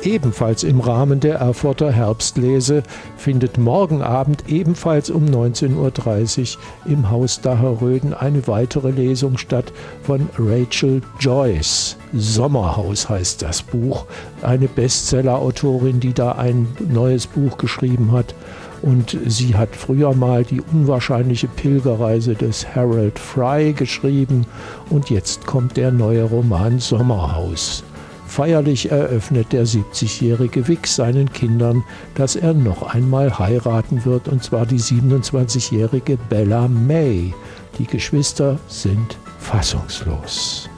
ebenfalls im Rahmen der Erfurter Herbstlese, findet morgen Abend ebenfalls um 19:30 Uhr im Haus Daherröden eine weitere Lesung statt von Rachel Joyce. Sommerhaus heißt das Buch. Eine Bestseller-Autorin, die da ein neues Buch geschrieben hat. Und sie hat früher mal die unwahrscheinliche Pilgerreise des Harold Fry geschrieben. Und jetzt kommt der neue Roman Sommerhaus. Feierlich eröffnet der 70-jährige Vic seinen Kindern, dass er noch einmal heiraten wird, und zwar die 27-jährige Bella May. Die Geschwister sind fassungslos.